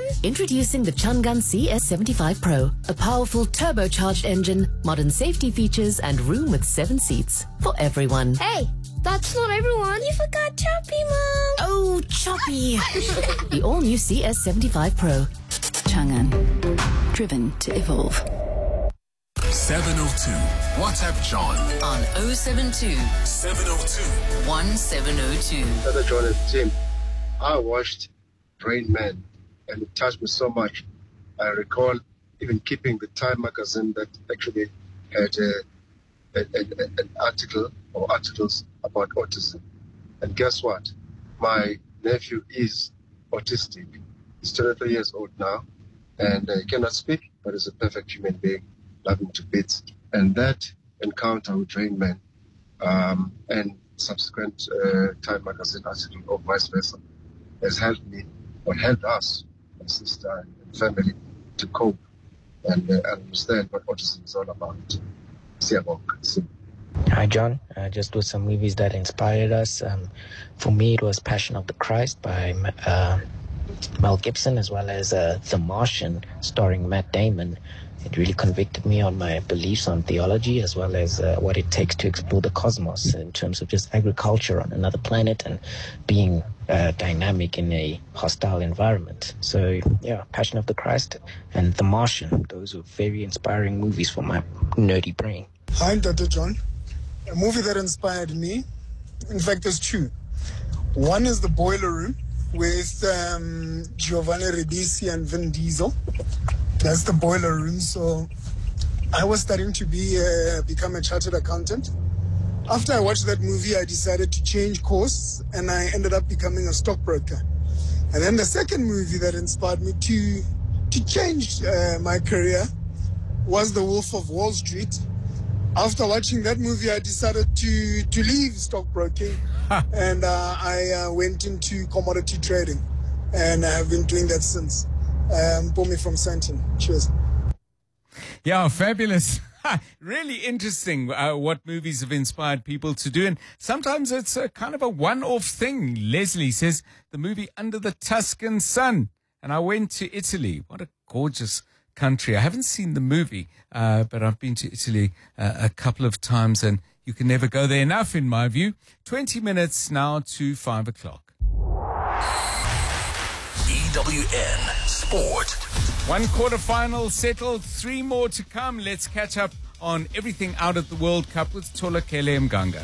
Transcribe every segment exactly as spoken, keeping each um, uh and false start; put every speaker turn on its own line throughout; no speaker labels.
Introducing the Chang'an C S seventy-five Pro, a powerful turbocharged engine, modern safety features, and room with seven seats for everyone.
Hey, that's not everyone. You forgot Choppy, Mom.
Oh, Choppy. The all-new C S seventy-five Pro.
Chang'an, driven to evolve.
seven oh two. WhatsApp John
on oh seven two,
seven oh two,
one seven oh two.
Brother John and Tim, I watched Rain Man and it touched me so much. I recall even keeping the Time magazine that actually had a, a, a, an article or articles about autism. And guess what? My nephew is autistic. He's twenty-three years old now and uh, he cannot speak, but he's a perfect human being, loving to bits. And that encounter with Rain Man um, and subsequent uh, Time magazine article or vice versa has helped me or helped us, my sister and family, to cope and uh, understand what autism is all about.
Hi, John. Uh, just with some movies that inspired us. Um, for me, it was Passion of the Christ by uh, Mel Gibson, as well as uh, The Martian, starring Matt Damon. It really convicted me on my beliefs on theology, as well as uh, what it takes to explore the cosmos in terms of just agriculture on another planet and being uh, dynamic in a hostile environment. So, yeah, Passion of the Christ and The Martian. Those were very inspiring movies for my nerdy brain.
Hi, I'm Doctor John. A movie that inspired me, in fact, there's two. One is The Boiler Room with um, Giovanni Ribisi and Vin Diesel. That's The Boiler Room. So I was starting to be uh, become a chartered accountant. After I watched that movie, I decided to change course, and I ended up becoming a stockbroker. And then the second movie that inspired me to to change uh, my career was The Wolf of Wall Street. After watching that movie, I decided to to leave stockbroking, and uh, I uh, went into commodity trading, and I have been doing that since. Um, Bomi from Santin. Cheers.
Yeah, fabulous. Really interesting uh, what movies have inspired people to do. And sometimes it's a kind of a one-off thing. Leslie says, the movie Under the Tuscan Sun. And I went to Italy. What a gorgeous country. I haven't seen the movie, uh, but I've been to Italy uh, a couple of times, and you can never go there enough, in my view. twenty minutes now to five o'clock.
E W N Sport.
One quarterfinal settled, three more to come. Let's catch up on everything out at the World Cup with Tolakele Mganga.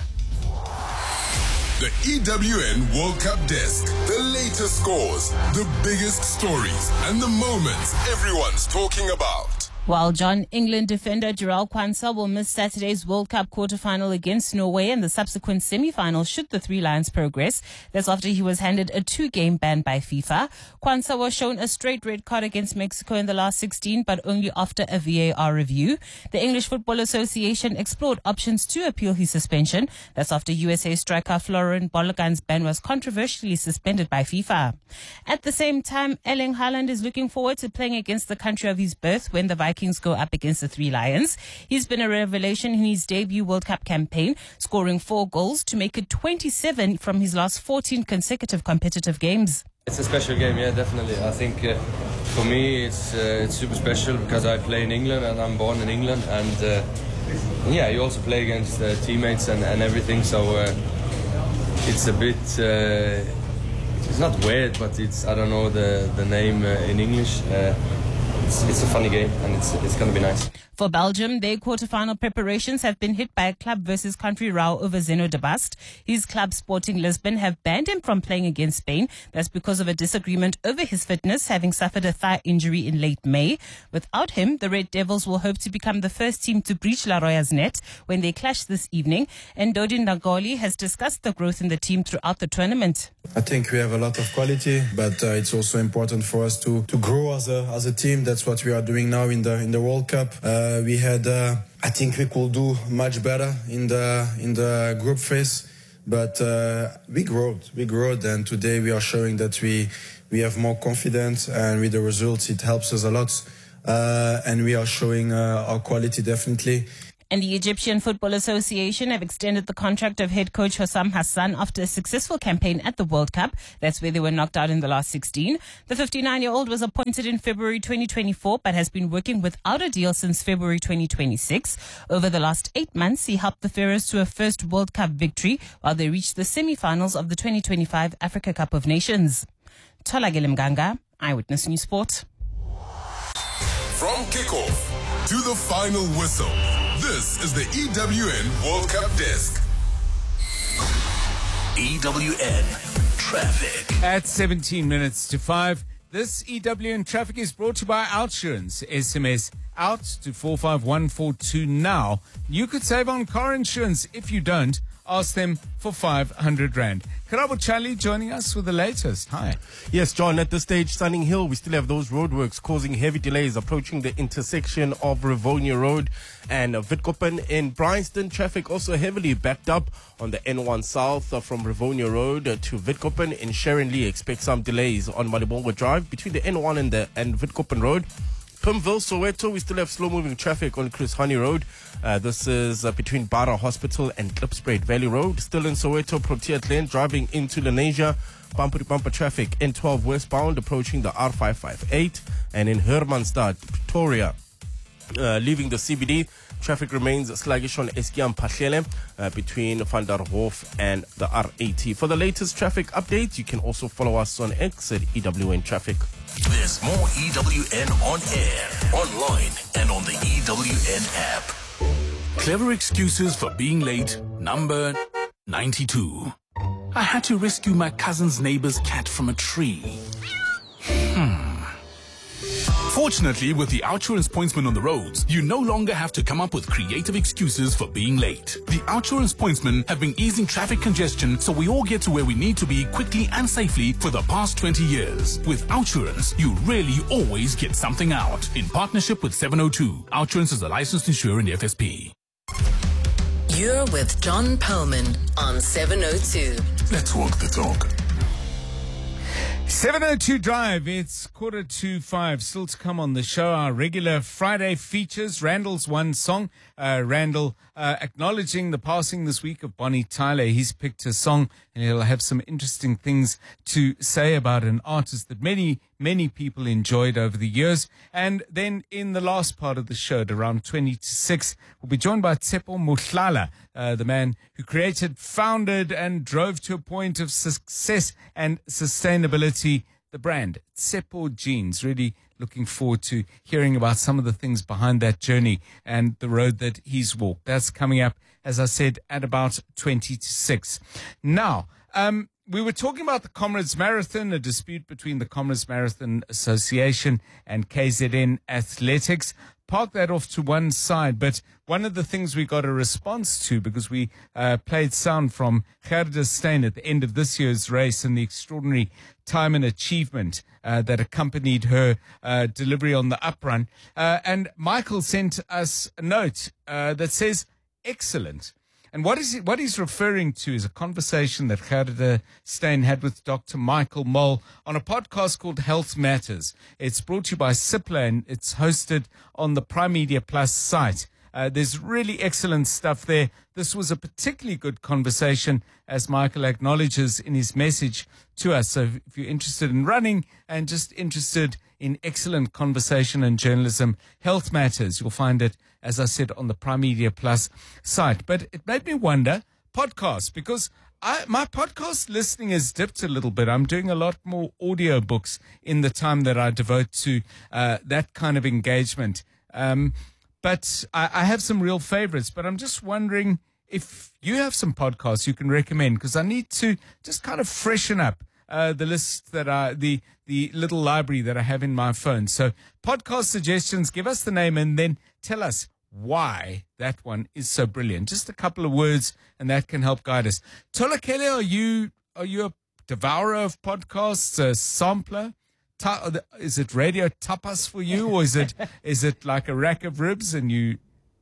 The E W N World Cup desk. The latest scores, the biggest stories, and the moments everyone's talking about.
While John, England defender Jarell Quansah will miss Saturday's World Cup quarter-final against Norway and the subsequent semi-final should the Three Lions progress. That's after he was handed a two-game ban by FIFA. Quansah was shown a straight red card against Mexico in the last sixteen, but only after a V A R review. The English Football Association explored options to appeal his suspension. That's after U S A striker Florent Balogun's ban was controversially suspended by FIFA. At the same time, Erling Haaland is looking forward to playing against the country of his birth when the Vikings Kings go up against the Three Lions. He's been a revelation in his debut World Cup campaign, scoring four goals to make it twenty-seven from his last fourteen consecutive competitive games.
It's a special game, yeah, definitely. I think uh, for me it's uh, it's super special because I play in England and I'm born in England, and uh, yeah, you also play against uh, teammates and, and everything, so uh, it's a bit uh, it's not weird, but it's, I don't know the, the name uh, in English. Uh, It's, it's a funny game, and it's it's going to be nice.
For Belgium, their quarterfinal preparations have been hit by a club versus country row over Zeno de Bast. His club, Sporting Lisbon, have banned him from playing against Spain. That's because of a disagreement over his fitness, having suffered a thigh injury in late May. Without him, the Red Devils will hope to become the first team to breach La Roya's net when they clash this evening. And Dodin Nagoli has discussed the growth in the team throughout the tournament.
I think we have a lot of quality, but uh, it's also important for us to, to grow as a as a team. That's what we are doing now in the in the World Cup. Uh, we had, uh, I think we could do much better in the in the group phase, but uh, we growed, we growed, and today we are showing that we we have more confidence, and with the results, it helps us a lot, uh, and we are showing uh, our quality definitely.
And the Egyptian Football Association have extended the contract of head coach Hossam Hassan after a successful campaign at the World Cup. That's where they were knocked out in the last sixteen. The fifty-nine-year-old was appointed in February twenty twenty-four, but has been working without a deal since February twenty twenty-six. Over the last eight months, he helped the Pharaohs to a first World Cup victory while they reached the semi-finals of the twenty twenty-five Africa Cup of Nations. Tholakele Mganga, Eyewitness News Sport.
From kickoff to the final whistle, this is the E W N World Cup Desk.
E W N Traffic.
At seventeen minutes to five, this E W N Traffic is brought to you by Outsurance. S M S out to four five one four two now. You could save on car insurance. If you don't, ask them for five hundred rand. Karabo Charlie joining us with the latest. Hi.
Yes, John, at this stage, Sunning Hill, we still have those roadworks causing heavy delays approaching the intersection of Rivonia Road and Witkoppen. In Bryanston, traffic also heavily backed up on the N one South uh, from Rivonia Road uh, to Witkoppen. In Sharon Lee, expect some delays on Malibongo Drive between the N one and the and Witkoppen Road. Pimville, Soweto, we still have slow-moving traffic on Chris Hani Road. Uh, this is uh, between Bara Hospital and Klipspruit Valley Road. Still in Soweto, Protea Lane, driving into Lenasia. Bumper-to-bumper traffic, N twelve westbound, approaching the R five five eight. And in Hermanstad, Pretoria, uh, leaving the C B D, traffic remains sluggish on Eskiam Pahlele uh, between Van der Hof and the R eighty. For the latest traffic updates, you can also follow us on X at E W N Traffic.
There's more E W N on air, online, and on the E W N app. Clever excuses for being late, number ninety-two. I had to rescue my cousin's neighbor's cat from a tree. Hmm. Fortunately, with the Outsurance pointsman on the roads, you no longer have to come up with creative excuses for being late. The Outsurance pointsmen have been easing traffic congestion so we all get to where we need to be quickly and safely for the past twenty years. With Outsurance, you really always get something out. In partnership with seven oh two, Outsurance is a licensed insurer in the F S P.
You're with John Perlman on seven oh two.
Let's walk the talk.
seven oh two Drive, it's quarter to five. Still to come on the show, our regular Friday features. Randall's one song. Uh, Randall uh, acknowledging the passing this week of Bonnie Tyler. He's picked a song and he'll have some interesting things to say about an artist that many, many people enjoyed over the years. And then in the last part of the show, at around twenty to six, we'll be joined by Tshepo Mohlala, uh, the man who created, founded and drove to a point of success and sustainability the brand Tshepo Jeans. Really looking forward to hearing about some of the things behind that journey and the road that he's walked. That's coming up, as I said, at about twenty to six. Now, um, we were talking about the Comrades Marathon, a dispute between the Comrades Marathon Association and K Z N Athletics. Park that off to one side, but one of the things we got a response to, because we uh, played sound from Gerda Steyn at the end of this year's race and the extraordinary time and achievement uh, that accompanied her uh, delivery on the uprun. Uh, and Michael sent us a note uh, that says, excellent. And what is he, what he's referring to is a conversation that Gerda Steyn had with Doctor Michael Mole on a podcast called Health Matters. It's brought to you by Cipla and it's hosted on the Prime Media Plus site. Uh, there's really excellent stuff there. This was a particularly good conversation, as Michael acknowledges in his message to us. So if you're interested in running and just interested in excellent conversation and journalism, Health Matters, you'll find it, as I said, on the Prime Media Plus site. But it made me wonder, podcasts, because I, my podcast listening has dipped a little bit. I'm doing a lot more audio books in the time that I devote to uh, that kind of engagement. Um, but I, I have some real favorites, but I'm just wondering if you have some podcasts you can recommend, because I need to just kind of freshen up uh, the list that I, the, the little library that I have in my phone. So podcast suggestions, give us the name and then tell us why that one is so brilliant. Just a couple of words and that can help guide us. Tholakele, are you, are you a devourer of podcasts, a sampler? Ta- is it radio tapas for you, or is it is it like a rack of ribs and you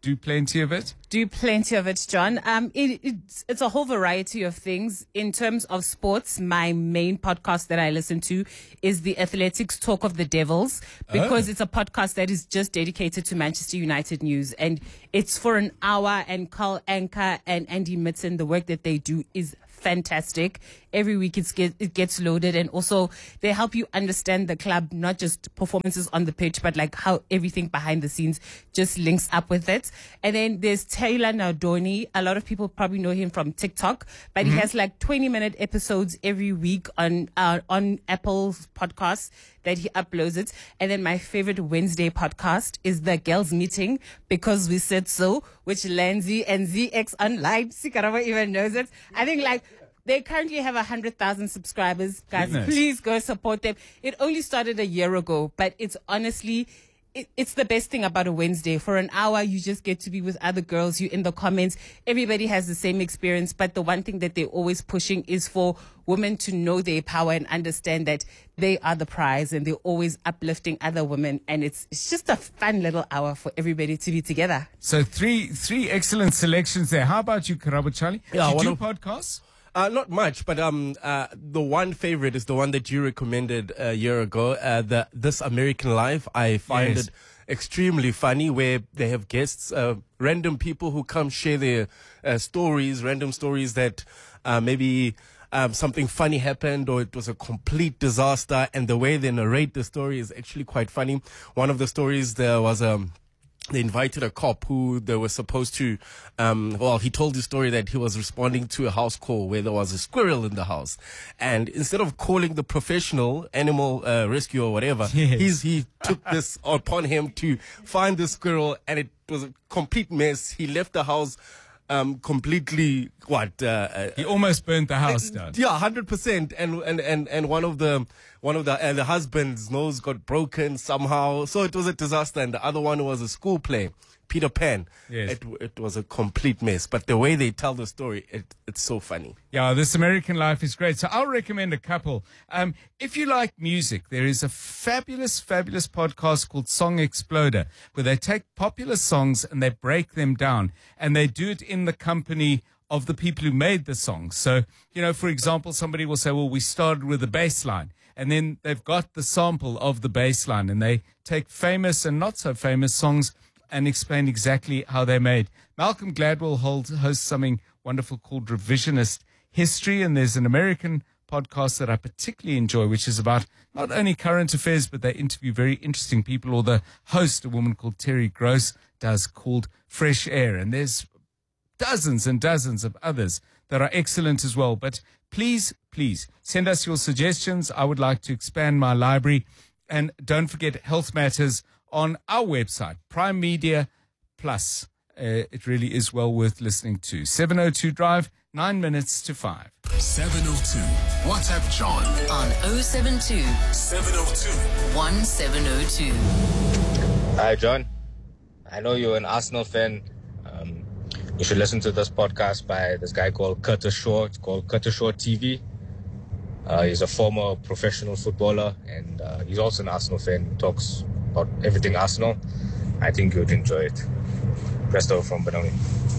do plenty of it?
Do plenty of it, John. Um, it, it's, it's a whole variety of things. In terms of sports, my main podcast that I listen to is the Athletics Talk of the Devils, because oh. it's a podcast that is just dedicated to Manchester United news. And it's for an hour, and Carl Anker and Andy Mitten, the work that they do is fantastic. Every week it's get, it gets loaded, and also they help you understand the club, not just performances on the pitch, but like how everything behind the scenes just links up with it. And then there's Taylor Nardoni. A lot of people probably know him from TikTok, but mm-hmm. he has like twenty minute episodes every week on uh, on Apple's podcasts that he uploads it. And then my favorite Wednesday podcast is the Girls Meeting, Because We Said So, which Lanzi and Z X Online, Sikarama even knows it. I think like they currently have one hundred thousand subscribers. Guys, Goodness. Please go support them. It only started a year ago, but it's honestly, it, it's the best thing about a Wednesday. For an hour, you just get to be with other girls. You're in the comments. Everybody has the same experience. But the one thing that they're always pushing is for women to know their power and understand that they are the prize, and they're always uplifting other women. And it's, it's just a fun little hour for everybody to be together.
So three three excellent selections there. How about you, Karabo Charlie?
Yeah,
do you do
of,
podcasts?
Uh, not much, but um, uh, the one favorite is the one that you recommended a year ago, uh, the This American Life. I find yes. it extremely funny, where they have guests, uh, random people who come share their uh, stories, random stories that uh, maybe um, something funny happened or it was a complete disaster, and the way they narrate the story is actually quite funny. One of the stories, there was a... Um, They invited a cop who they were supposed to, um, well, he told the story that he was responding to a house call where there was a squirrel in the house. And instead of calling the professional animal uh, rescue or whatever, yes. he's, he took this upon him to find the squirrel, and it was a complete mess. He left the house Um, completely, what? Uh,
he almost burnt the house
uh,
down.
Yeah, one hundred percent. And, and, and, and one of the, one of the, uh, the husband's nose got broken somehow. So it was a disaster. And the other one was a school play, Peter Pan.
Yes.
It, it was a complete mess. But the way they tell the story, it, it's so funny.
Yeah, This American Life is great. So I'll recommend a couple. Um, if you like music, there is a fabulous, fabulous podcast called Song Exploder, where they take popular songs and they break them down, and they do it in the company of the people who made the songs. So, you know, for example, somebody will say, well, we started with the bass line, and then they've got the sample of the bass line, and they take famous and not so famous songs and explain exactly how they're made. Malcolm Gladwell holds, hosts something wonderful called Revisionist History, and there's an American podcast that I particularly enjoy, which is about not only current affairs, but they interview very interesting people, or the host, a woman called Terry Gross, does, called Fresh Air. And there's dozens and dozens of others that are excellent as well. But please, please send us your suggestions. I would like to expand my library. And don't forget Health Matters on our website, Prime Media Plus. Uh, it really is well worth listening to. seven oh two Drive, nine minutes to five.
seven oh two. WhatsApp John
on oh seven two,
seven oh two,
one seven oh two.
Hi, John. I know you're an Arsenal fan. Um, you should listen to this podcast by this guy called Curtis Shaw. It's called Curtis Shaw T V. Uh, he's a former professional footballer, and uh, he's also an Arsenal fan. He talks about everything Arsenal. I think you'd enjoy it. Presto from Benoni.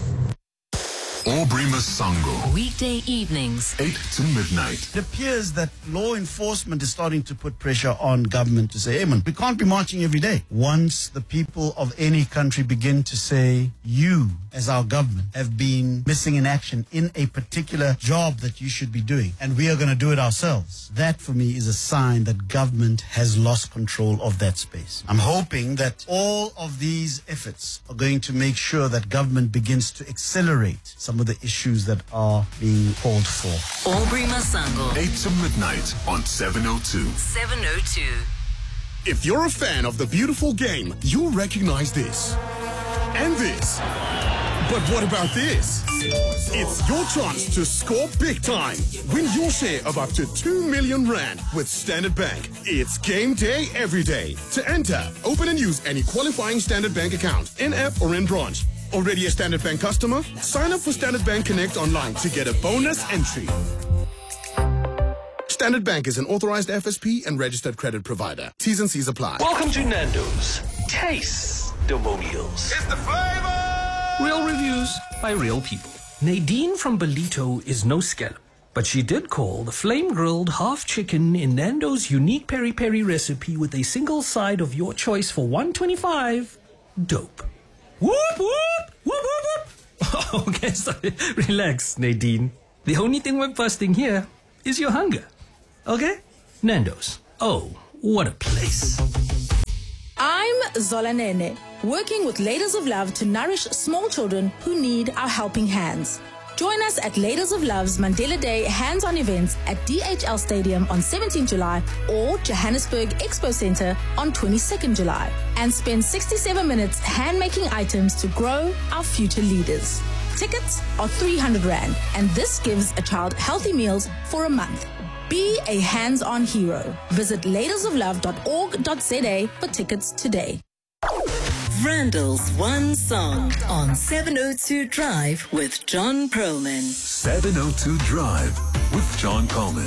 Aubrey Masango.
Weekday evenings,
eight to midnight.
It appears that law enforcement is starting to put pressure on government to say, hey man, we can't be marching every day. Once the people of any country begin to say, you as our government have been missing in action in a particular job that you should be doing, and we are going to do it ourselves, that for me is a sign that government has lost control of that space. I'm hoping that all of these efforts are going to make sure that government begins to accelerate some of the issues that are being called for.
Aubrey Masango.
eight to midnight on seven oh two.
seven oh two.
If you're a fan of the beautiful game, you'll recognize this. And this. But what about this? It's your chance to score big time. Win your share of up to two million rand with Standard Bank. It's game day every day. To enter, open and use any qualifying Standard Bank account, in-app or in branch. Already a Standard Bank customer? Sign up for Standard Bank Connect online to get a bonus entry. Standard Bank is an authorized F S P and registered credit provider. T's and C's apply.
Welcome to Nando's Taste Demonials.
It's the flavor
Real reviews by real people. Nadine from Belito is no scallop, but she did call the flame-grilled half chicken in Nando's unique peri-peri recipe with a single side of your choice for one twenty-five dope. Whoop, whoop, whoop, whoop, whoop. Okay, sorry. Relax, Nadine. The only thing we're busting here is your hunger. Okay? Nando's. Oh, what a place.
I'm Zola Nene, working with Ladies of Love to nourish small children who need our helping hands. Join us at Ladies of Love's Mandela Day hands-on events at D H L Stadium on seventeenth July or Johannesburg Expo Center on twenty-second July and spend sixty-seven minutes hand-making items to grow our future leaders. Tickets are three hundred rand and this gives a child healthy meals for a month. Be a hands-on hero. Visit ladies of love dot org dot za for tickets today.
Randall's One Song on seven oh two Drive with John Perlman.
seven oh two Drive with John Perlman.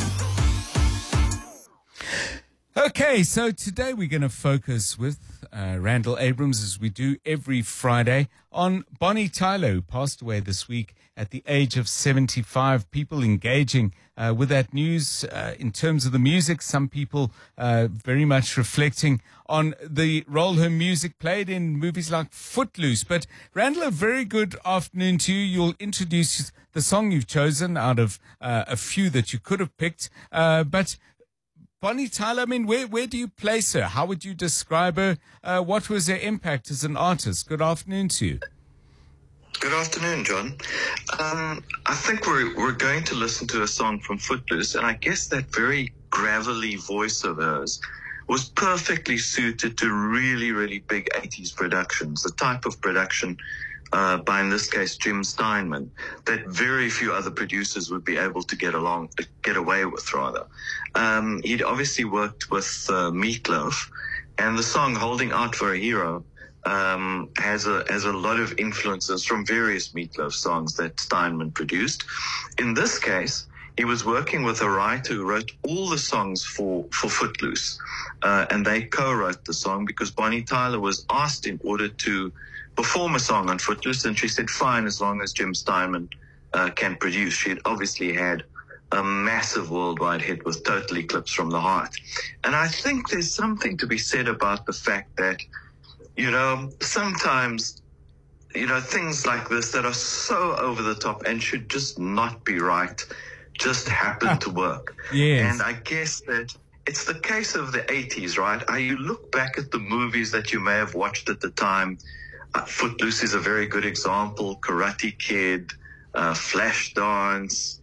Okay, so today we're going to focus with uh, Randall Abrams, as we do every Friday, on Bonnie Tyler, who passed away this week at the age of seventy-five. People engaging uh, with that news uh, in terms of the music. Some people uh, very much reflecting on the role her music played in movies like Footloose. But Randall, a very good afternoon to you. You'll introduce the song you've chosen out of uh, a few that you could have picked. Uh, but Bonnie Tyler, I mean, where, where do you place her? How would you describe her? Uh, what was her impact as an artist? Good afternoon to you.
Good afternoon, John. Um, I think we're we're going to listen to a song from Footloose, and I guess that very gravelly voice of hers was perfectly suited to really, really big eighties productions, the type of production uh, by, in this case, Jim Steinman, that very few other producers would be able to get along, get away with, rather. Um, he'd obviously worked with uh, Meatloaf, and the song "Holding Out for a Hero" Um, has a has a lot of influences from various Meatloaf songs that Steinman produced. In this case, he was working with a writer who wrote all the songs for, for Footloose, uh, and they co-wrote the song because Bonnie Tyler was asked in order to perform a song on Footloose, and she said, fine, as long as Jim Steinman uh, can produce. She had obviously had a massive worldwide hit with Total Eclipse from the Heart. And I think there's something to be said about the fact that, you know, sometimes, you know, things like this that are so over the top and should just not be right just happen to work.
Yes.
And I guess that it's the case of the eighties, right? Uh, you look back at the movies that you may have watched at the time. Uh, Footloose is a very good example. Karate Kid, uh, Flashdance,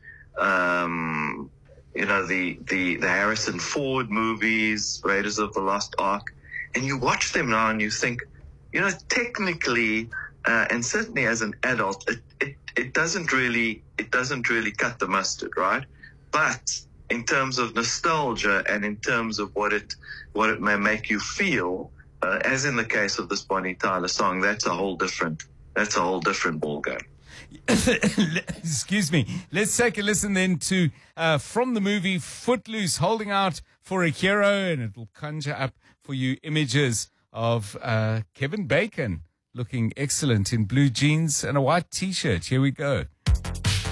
um, you know, the, the, the Harrison Ford movies, Raiders of the Lost Ark. And you watch them now and you think, you know, technically, uh, and certainly as an adult, it, it, it doesn't really, it doesn't really cut the mustard, right? But in terms of nostalgia and in terms of what it, what it may make you feel, uh, as in the case of this Bonnie Tyler song, that's a whole different, that's a whole different ballgame.
Excuse me. Let's take a listen then to, uh, from the movie Footloose, Holding Out for a Hero, and it will conjure up for you images of uh, Kevin Bacon looking excellent in blue jeans and a white T-shirt. Here we go.